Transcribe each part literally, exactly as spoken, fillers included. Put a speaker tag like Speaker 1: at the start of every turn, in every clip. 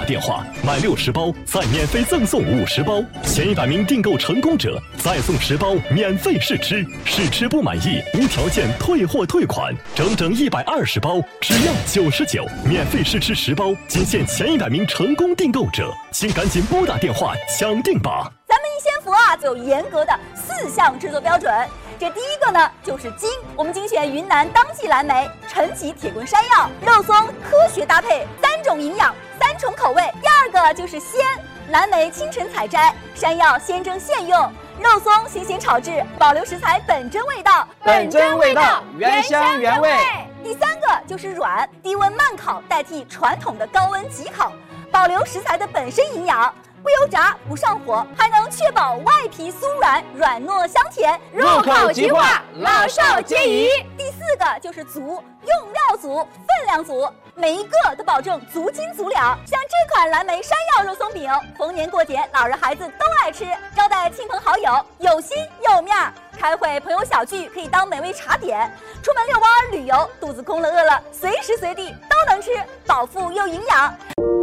Speaker 1: 电话买六十包，再免费赠送五十包，前一百名订购成功者再送十包免费试吃，试吃不满意无条件退货退款，整整一百二十包只要九十九，免费试吃十包，仅限前一百名成功订购者，请赶紧拨打电话抢定吧！
Speaker 2: 咱们一仙福啊，有严格的四项制作标准。这第一个呢，就是精，我们精选云南当季蓝莓、陈皮铁棍山药、肉松，科学搭配，三种营养，三重口味。第二个就是鲜，蓝莓清晨采摘，山药现蒸现用，肉松新鲜炒制，保留食材本真味道，
Speaker 3: 本真味道，原香原味。
Speaker 2: 第三个就是软，低温慢烤代替传统的高温急烤，保留食材的本身营养。不油炸，不上火，还能确保外皮酥软、软糯香甜，
Speaker 3: 入口即化，老少皆宜。
Speaker 2: 第四个就是足，用料足，分量足，每一个都保证足斤足两。像这款蓝莓山药肉松饼，逢年过节老人孩子都爱吃，招待亲朋好友有心有面儿。开会朋友小聚可以当美味茶点，出门遛弯旅游，肚子空了饿了，随时随地都能吃，饱腹又营养。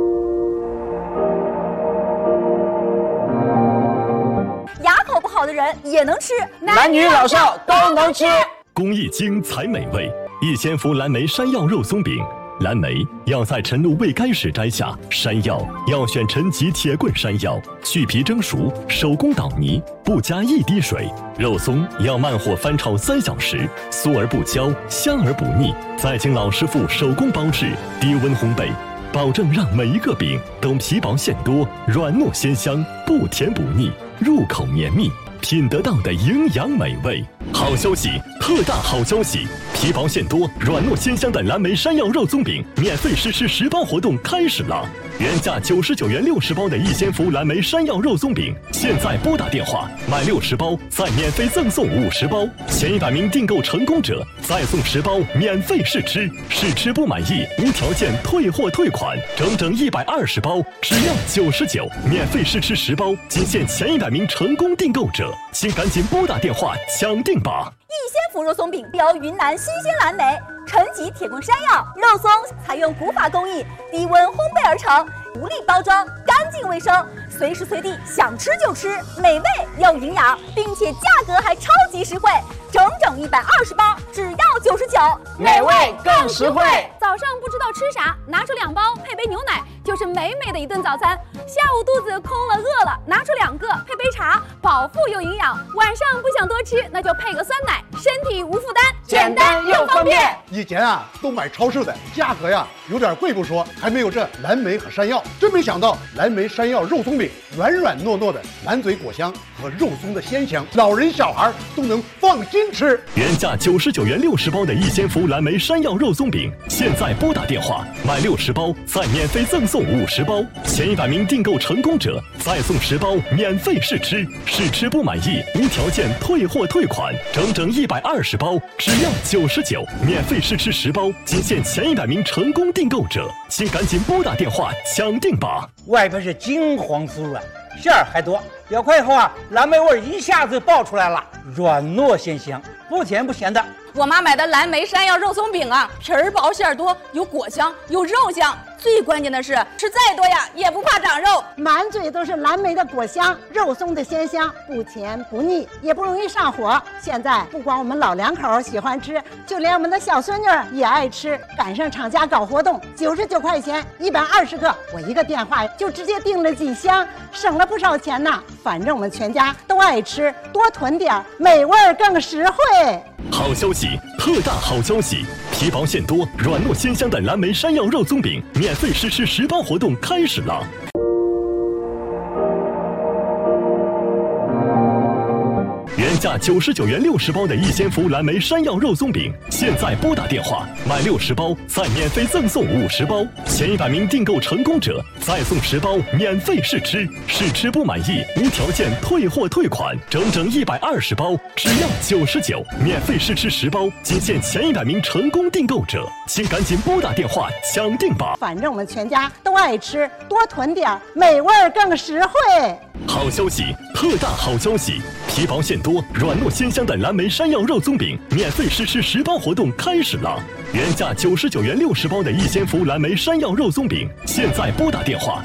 Speaker 2: 牙口不好的人也能吃，
Speaker 3: 男女老少都能吃。
Speaker 1: 工艺精才美味，一仙福蓝莓山药肉松饼。蓝莓要在晨露未干时摘下，山药要选陈皮铁棍山药，去皮蒸熟，手工捣泥，不加一滴水。肉松要慢火翻炒三小时，酥而不焦，香而不腻，再经老师傅手工包制，低温烘焙，保证让每一个饼都皮薄馅多，软糯鲜香，不甜不腻，入口绵密，品得到的营养美味。好消息，特大好消息！皮薄馅多、软糯鲜香的蓝莓山药肉松饼免费试吃十包活动开始了！原价九十九元六十包的一仙福蓝莓山药肉松饼，现在拨打电话买六十包，再免费赠送五十包，前一百名订购成功者再送十包免费试吃，试吃不满意无条件退货退款，整整一百二十包只要九十九，免费试吃十包，仅限前一百名成功订购者，请赶紧拨打电话抢定吧！
Speaker 2: 一仙福肉松饼由云南新鲜蓝莓、陈皮铁棍山药、肉松采用古法工艺，低温烘焙而成，独立包装，干净卫生，随时随地想吃就吃，美味又营养，并且价格还超级实惠，整整一百二十包，只要九十九，
Speaker 3: 美味更实惠。
Speaker 2: 早上不知道吃啥，拿出两包配杯牛奶，就是美美的一顿早餐。下午肚子空了饿了，拿出两个配杯茶，饱腹又营养。晚上不想多吃，那就配个酸奶，身体无负担，
Speaker 3: 简单又方便。
Speaker 4: 以前啊，都买超市的，价格呀有点贵不说，还没有这蓝莓和山药。真没想到，蓝莓山药肉松饼软软糯糯的，满嘴果香和肉松的鲜香，老人小孩都能放心吃。
Speaker 1: 原价九十九元六十包的一仙福蓝莓山药肉松饼，现在拨打电话买六十包，再免费赠送五十包，前一百名订购成功者再送十包免费试吃，试吃不满意无条件退货退款，整整一百二十包只要九十九，免费试吃十包，仅限前一百名成功订购者，请赶紧拨打电话抢定吧！
Speaker 5: 外边是金黄酥软，馅儿还多，咬开以后啊，蓝莓味一下子爆出来了，软糯鲜香，不甜不咸的。
Speaker 6: 我妈买的蓝莓山药肉松饼啊，皮儿薄馅儿多，有果香，有肉香，最关键的是吃再多呀也不怕长肉，
Speaker 7: 满嘴都是蓝莓的果香，肉松的鲜香，不甜不腻，也不容易上火。现在不光我们老两口喜欢吃，就连我们的小孙女也爱吃。赶上厂家搞活动，九十九块钱一百二十个，我一个电话就直接订了几箱，省了不少钱呢。反正我们全家都爱吃，多囤点，美味更实惠。
Speaker 1: 好消息，特大好消息！皮薄馅多、软糯鲜香的蓝莓山药肉松饼免费试吃十包活动开始了！原价九十九元六十包的一仙福蓝莓山药肉松饼，现在拨打电话买六十包，再免费赠送五十包，前一百名订购成功者再送十包免费试吃，试吃不满意无条件退货退款，整整一百二十包只要九十九，免费试吃十包，仅限前一百名成功订购者，请赶紧拨打电话抢定吧！
Speaker 7: 反正我们全家都爱吃，多囤点，美味更实惠。
Speaker 1: 好消息，特大好消息！皮薄馅多、软糯鲜香的蓝莓山药肉松饼免费试吃十包活动开始了！原价九十九元六十包的一仙福蓝莓山药肉松饼，现在拨打电话